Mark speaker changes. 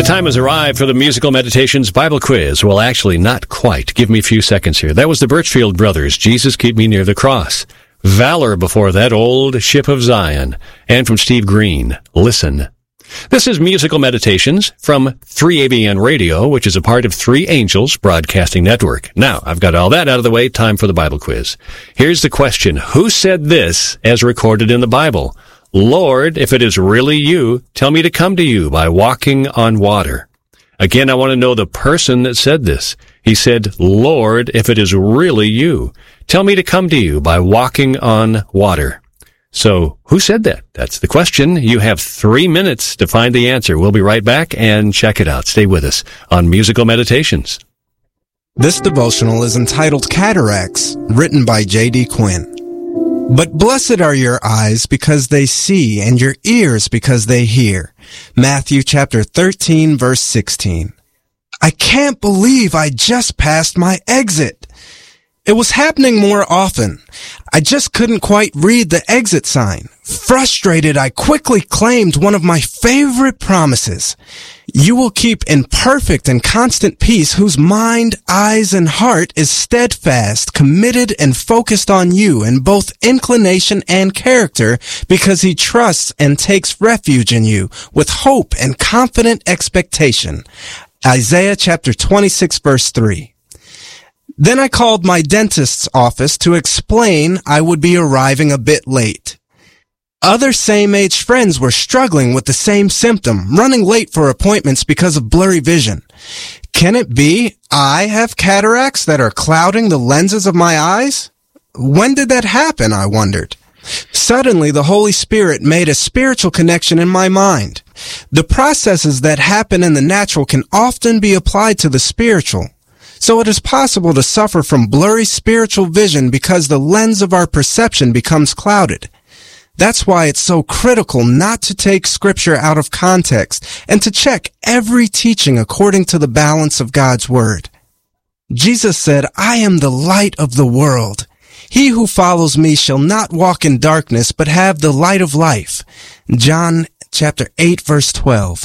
Speaker 1: time has arrived for the Musical Meditations Bible Quiz. Well, actually, not quite. Give me a few seconds here. That was the Birchfield Brothers, Jesus Keep Me Near the Cross. Valor before that, Old Ship of Zion. And from Steve Green, Listen. This is Musical Meditations from 3ABN Radio, which is a part of Three Angels Broadcasting Network. Now, I've got all that out of the way. Time for the Bible Quiz. Here's the question. Who said this as recorded in the Bible? Lord, if it is really you, tell me to come to you by walking on water. Again, I want to know the person that said this. He said, Lord, if it is really you, tell me to come to you by walking on water. So, who said that? That's the question. You have 3 minutes to find the answer. We'll be right back and check it out. Stay with us on Musical Meditations.
Speaker 2: This devotional is entitled Cataracts, written by J.D. Quinn. But blessed are your eyes because they see, and your ears because they hear. Matthew chapter 13, verse 16. I can't believe I just passed my exit. It was happening more often. I just couldn't quite read the exit sign. Frustrated, I quickly claimed one of my favorite promises. You will keep in perfect and constant peace whose mind, eyes, and heart is steadfast, committed, and focused on you in both inclination and character because he trusts and takes refuge in you with hope and confident expectation. Isaiah chapter 26 verse 3. Then I called my dentist's office to explain I would be arriving a bit late. Other same-age friends were struggling with the same symptom, running late for appointments because of blurry vision. Can it be I have cataracts that are clouding the lenses of my eyes? When did that happen, I wondered. Suddenly, the Holy Spirit made a spiritual connection in my mind. The processes that happen in the natural can often be applied to the spiritual. So it is possible to suffer from blurry spiritual vision because the lens of our perception becomes clouded. That's why it's so critical not to take Scripture out of context and to check every teaching according to the balance of God's Word. Jesus said, I am the light of the world. He who follows me shall not walk in darkness, but have the light of life. John chapter 8, verse 12.